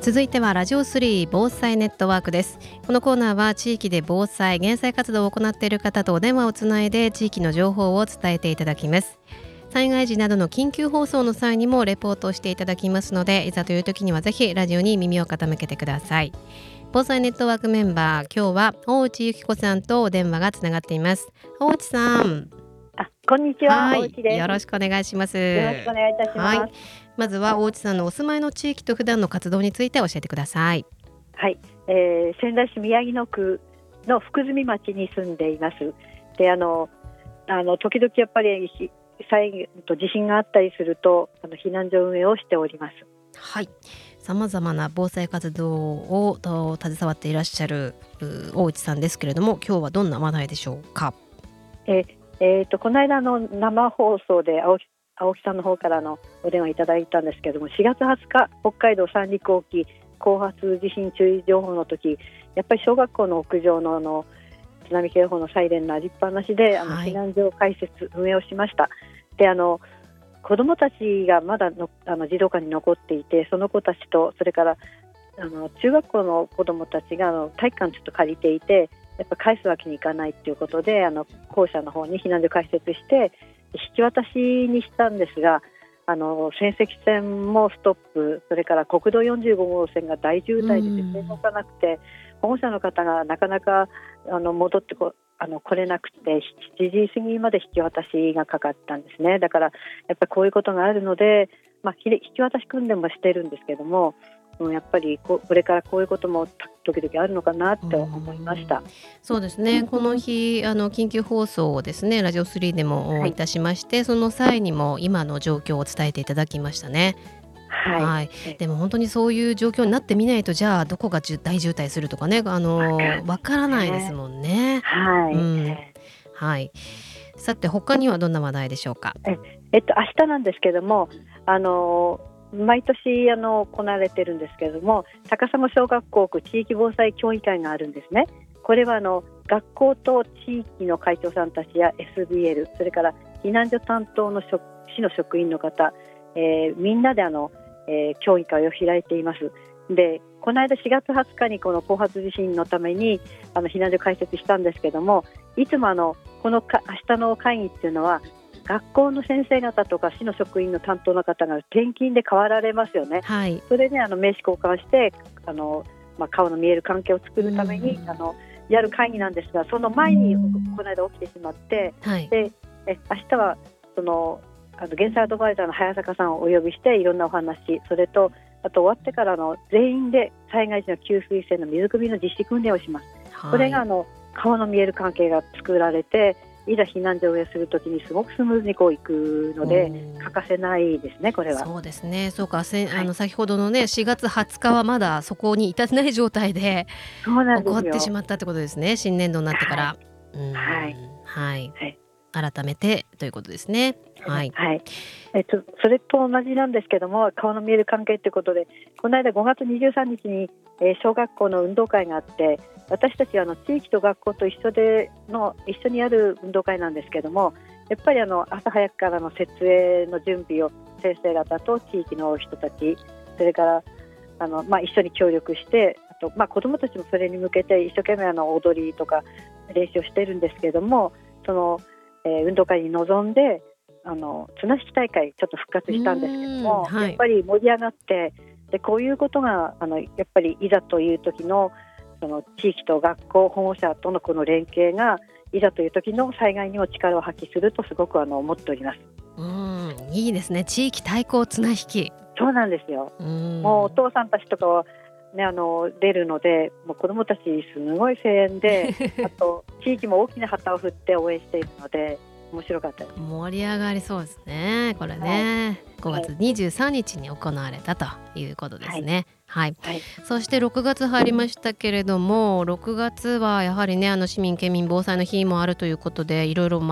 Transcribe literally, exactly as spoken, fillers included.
続いてはラジオスリー防災ネットワークです。このコーナーは地域で防災・減災活動を行っている方とお電話をつないで地域の情報を伝えていただきます。災害時などの緊急放送の際にもレポートをしていただきますので、いざという時にはぜひラジオに耳を傾けてください。防災ネットワークメンバー、今日は大内由紀子さんとお電話がつながっています。大内さん、 あ、こんにちは。 はい、 大内です。 よろしくお願いします。 よろしくお願いいたします。 はい、まずは大内さんのお住まいの地域と普段の活動について教えてください。 はい、えー仙台市宮城野区の福住町に住んでいます。で、あのあの時々やっぱりひ災と地震があったりするとあの避難所運営をしております。 はい、さまざまな防災活動をと携わっていらっしゃるう大内さんですけれども、今日はどんな話題でしょうか。 えーえーとこの間の生放送で青木青木さんの方からのお電話いただいたんですけれども、しがつはつか北海道三陸沖後発地震注意情報の時、やっぱり小学校の屋上のあの津波警報のサイレン鳴りっぱなしであのはい避難所開設運営をしました。で、あの子どもたちがまだのあの児童館に残っていて、その子たちとそれからあの中学校の子どもたちがあの体育館ちょっと借りていて、やっぱ返すわけにいかないということで、あの校舎の方に避難所開設して引き渡しにしたんですが、あの仙石線もストップ、それから国道よんじゅうご号線が大渋滞で全然動かなくて、保護者の方がなかなかあの戻ってこあの来れなくてしちじ過ぎまで引き渡しがかかったんですね。だからやっぱりこういうことがあるので、まあ、ひれ引き渡し訓練もしてるんですけども、うん、やっぱりここれからこういうことも時々あるのかなって思いました。 そうですね、この日あの緊急放送をですねラジオスリーでもはいいたしまして、その際にも今の状況を伝えていただきましたね。 はい、 はいえでも本当にそういう状況になってみないと、じゃあどこがじゅ大渋滞するとかね、あのわからないですもんね。 はい、 うんえはい、さて他にはどんな話題でしょうか。 ええっと、明日なんですけども、あの毎年あの行われているんですけれども、高砂小学校区地域防災協議会があるんですね。これはあの学校と地域の会長さんたちや エスビーエル、それから避難所担当の職市の職員の方、えーみんなであの、えー協議会を開いています。で、この間しがつはつかにこの後発地震のためにあの避難所開設したんですけども、いつもあのこのか明日の会議っていうのは学校の先生方とか市の職員の担当の方が転勤で変わられますよね。 はい、 それであの名刺交換してあの、まあ、顔の見える関係を作るために、 うんあのやる会議なんですが、その前にこの間起きてしまって、 はいでえ明日はそのあの減災アドバイザーの早坂さんをお呼びしていろんなお話、それとあと終わってからの全員で災害時の給水栓の水汲みの実施訓練をします。 はい、 これがあの顔の見える関係が作られて、いざ避難所を運営するときにすごくスムーズにこういくのでおー欠かせないですね、これは。 そうですね、そうか、せんはいあの先ほどのねしがつはつかはまだそこに至ってない状態でそうなん起こってですよ。 しまったってことですね、新年度になってから。うんはいはいはい改めてということですね。はい、 はい、えっと、それと同じなんですけども、顔の見える関係ということで、この間ごがつにじゅうさんにちに、えー小学校の運動会があって、私たちはあの地域と学校と一緒での一緒にやる運動会なんですけども、やっぱりあの朝早くからの設営の準備を先生方と地域の人たち、それからあの、まあ、一緒に協力して、あと、まあ、子どもたちもそれに向けて一生懸命あの踊りとか練習をしているんですけども、その、えー運動会に臨んであの綱引き大会ちょっと復活したんですけども、 うんはいやっぱり盛り上がって、でこういうことがあのやっぱりいざという時のその地域と学校保護者とのこの連携がいざという時の災害にも力を発揮するとすごくあの思っております。 うんいいですね、地域対抗綱引き。 そうなんですよ。 うんもうお父さんたちとかは、ね、あの出るので、もう子どもたちすごい声援であと地域も大きな旗を振って応援しているので面白かったです。 盛り上がりそうですね、これね、ごがつにじゅうさんにちに行われたということですね。はい、 はいそしてろくがつ入りましたけれども、ろくがつはやはりねあの市民県民防災の日もあるということで、いろいろ